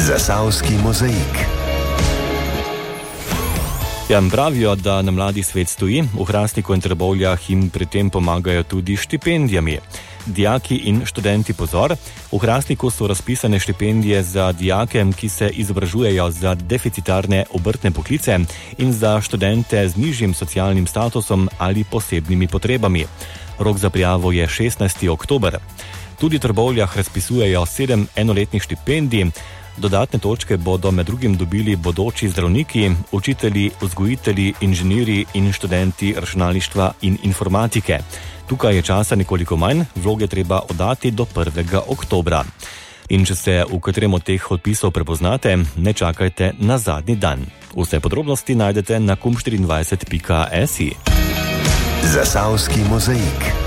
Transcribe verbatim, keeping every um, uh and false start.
Zasavski mozaik. Ja, pravijo, da na mladi svet stoji, v Hrastniku in Trbovljah jim pri tem pomagajo tudi štipendijami. Dijaki in študenti pozor, v Hrastniku so razpisane štipendije za dijake, ki se izobražujejo za deficitarne obrtne poklice in za študente z nižjim socialnim statusom ali posebnimi potrebami. Rok za prijavo je šestnajsti oktober. Tudi v Trbovljah razpisujejo sedem enoletnih štipendij. Dodatne točke bodo med drugim dobili bodoči zdravniki, učitelji, vzgojitelji, inženirji in študenti računalništva in informatike. Tukaj je časa nekoliko manj, vloge treba oddati do prvega oktobra. In če se v katerem od teh odpisov prepoznate, ne čakajte na zadnji dan. Vse podrobnosti najdete na kum štiriindvajset pika si. Zasavski mozaik.